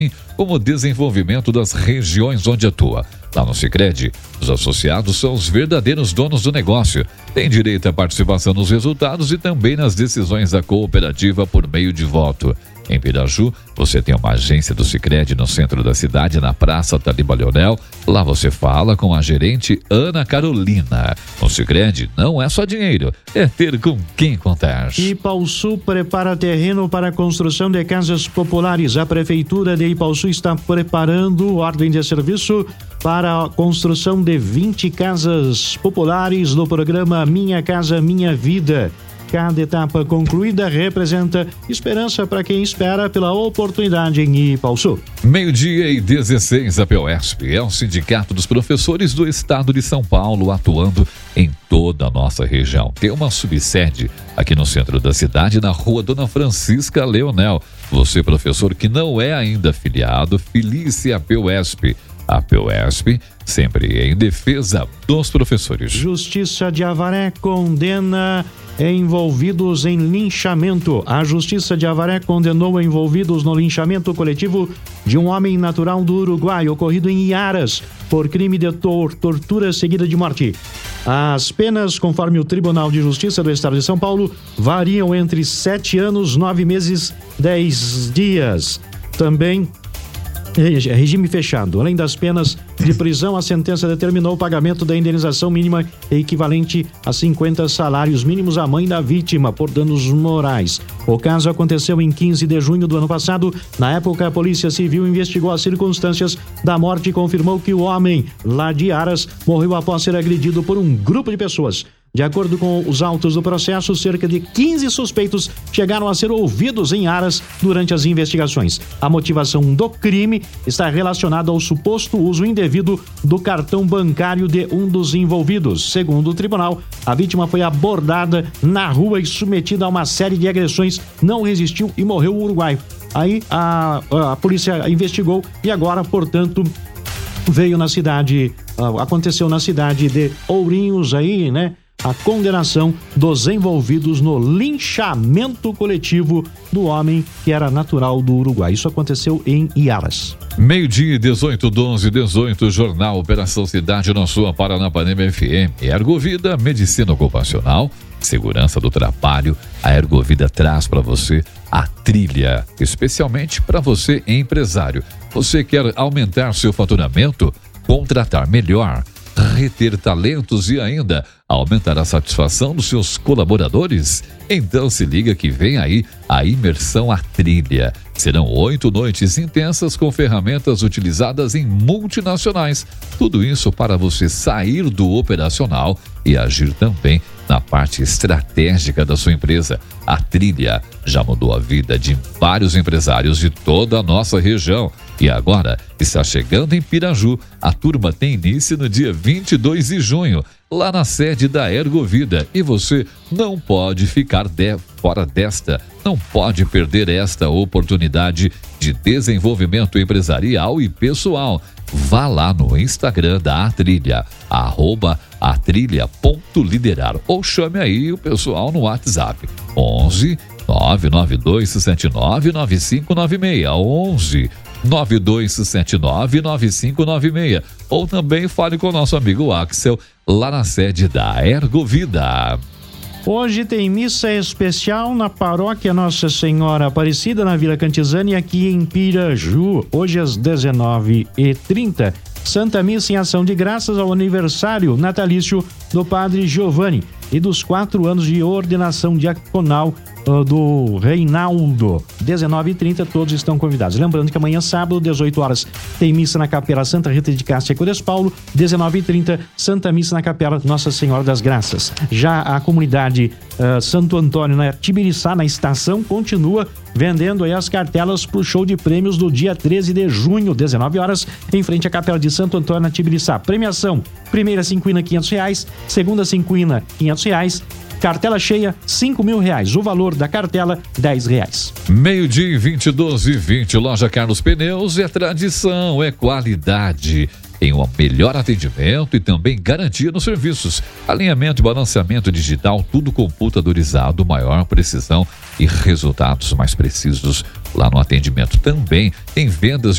como o desenvolvimento das regiões onde atua. Lá no Sicredi, os associados são os verdadeiros donos do negócio. Têm direito à participação nos resultados e também nas decisões da cooperativa por meio de voto. Em Piraju, você tem uma agência do Sicredi no centro da cidade, na Praça Taliba Leonel. Lá você fala com a gerente Ana Carolina. O Sicredi não é só dinheiro, é ter com quem contar. Ipaussu prepara terreno para a construção de casas populares. A Prefeitura de Ipaussu está preparando ordem de serviço para a construção de 20 casas populares no programa Minha Casa Minha Vida. Cada etapa concluída representa esperança para quem espera pela oportunidade em Ipaussu. 12:16, a POESP é o Sindicato dos Professores do Estado de São Paulo, atuando em toda a nossa região. Tem uma subsede aqui no centro da cidade, na Rua Dona Francisca Leonel. Você, professor que não é ainda filiado, filie-se à POESP. A POESP sempre em defesa dos professores. Justiça de Avaré condena envolvidos em linchamento. A Justiça de Avaré condenou envolvidos no linchamento coletivo de um homem natural do Uruguai, ocorrido em Iaras, por crime de tortura seguida de morte. As penas, conforme o Tribunal de Justiça do Estado de São Paulo, variam entre 7 anos, 9 meses, 10 dias. Também regime fechado. Além das penas de prisão, a sentença determinou o pagamento da indenização mínima equivalente a 50 salários mínimos à mãe da vítima por danos morais. O caso aconteceu em 15 de junho do ano passado. Na época, a Polícia Civil investigou as circunstâncias da morte e confirmou que o homem, lá de Aras, morreu após ser agredido por um grupo de pessoas. De acordo com os autos do processo, cerca de 15 suspeitos chegaram a ser ouvidos em Aras durante as investigações. A motivação do crime está relacionada ao suposto uso indevido do cartão bancário de um dos envolvidos. Segundo o tribunal, a vítima foi abordada na rua e submetida a uma série de agressões, não resistiu e morreu o uruguaio. Aí a polícia investigou e agora, portanto, veio na cidade, aconteceu na cidade de Ourinhos aí, né? A condenação dos envolvidos no linchamento coletivo do homem que era natural do Uruguai. Isso aconteceu em Iaras. 12:18, 12:18, Jornal Operação Cidade na sua Paranapanema FM. Ergovida, medicina ocupacional, segurança do trabalho. A Ergovida traz para você a trilha, especialmente para você empresário. Você quer aumentar seu faturamento, contratar melhor, reter talentos e ainda aumentar a satisfação dos seus colaboradores? Então se liga que vem aí a imersão à trilha. Serão 8 noites intensas com ferramentas utilizadas em multinacionais. Tudo isso para você sair do operacional e agir também na parte estratégica da sua empresa. A trilha já mudou a vida de vários empresários de toda a nossa região. E agora está chegando em Piraju. A turma tem início no dia 22 de junho, lá na sede da Ergovida. E você não pode ficar fora desta, não pode perder esta oportunidade de desenvolvimento empresarial e pessoal. Vá lá no Instagram da Atrilha, @atrilha.liderar, ou chame aí o pessoal no WhatsApp, 11 99279 9596, 11 9279 9596, ou também fale com o nosso amigo Axel lá na sede da Ergovida. Hoje tem missa especial na paróquia Nossa Senhora Aparecida, na Vila Cantizani, aqui em Piraju. Hoje às 19h30, Santa Missa em ação de graças ao aniversário natalício do Padre Giovanni e dos 4 anos de ordenação diaconal do Reinaldo. 19h30, todos estão convidados. Lembrando que amanhã, sábado, 18 horas, tem missa na Capela Santa Rita de Cássia Cures Paulo. 19h30, Santa Missa na Capela Nossa Senhora das Graças. Já a comunidade Santo Antônio, na Tibiriçá, na estação, continua vendendo aí as cartelas para o show de prêmios do dia 13 de junho, 19 horas, em frente à Capela de Santo Antônio, na Tibiriçá. Premiação: primeira cinquina, R$500, segunda cinquina, R$500, cartela cheia, R$5.000. O valor da cartela, R$10. 12:20, 12:20, Loja Carlos Pneus é tradição, é qualidade. em um melhor atendimento e também garantia nos serviços. Alinhamento e balanceamento digital, tudo computadorizado, maior precisão e resultados mais precisos lá no atendimento. Também tem vendas